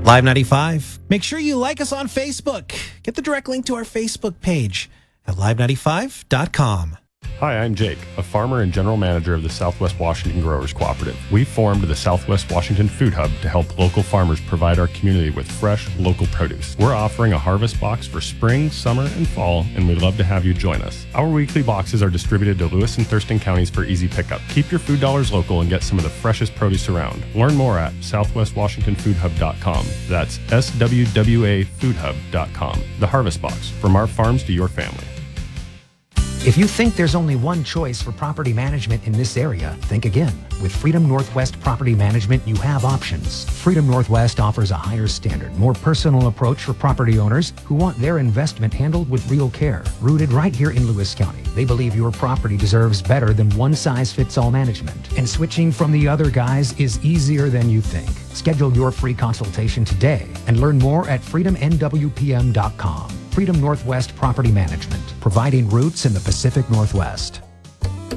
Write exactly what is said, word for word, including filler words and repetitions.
Live ninety-five. Make sure you like us on Facebook. Get the direct link to our Facebook page at live ninety-five dot com. Hi, I'm Jake, a farmer and general manager of the Southwest Washington Growers Cooperative. We formed the Southwest Washington Food Hub to help local farmers provide our community with fresh, local produce. We're offering a harvest box for spring, summer, and fall, and we'd love to have you join us. Our weekly boxes are distributed to Lewis and Thurston counties for easy pickup. Keep your food dollars local and get some of the freshest produce around. Learn more at southwest washington food hub dot com. That's S W W A food hub dot com. The Harvest Box, from our farms to your family. If you think there's only one choice for property management in this area, think again. With Freedom Northwest Property Management, you have options. Freedom Northwest offers a higher standard, more personal approach for property owners who want their investment handled with real care. Rooted right here in Lewis County, they believe your property deserves better than one-size-fits-all management. And switching from the other guys is easier than you think. Schedule your free consultation today and learn more at freedom n w p m dot com. Freedom Northwest Property Management, providing roots in the Pacific Northwest.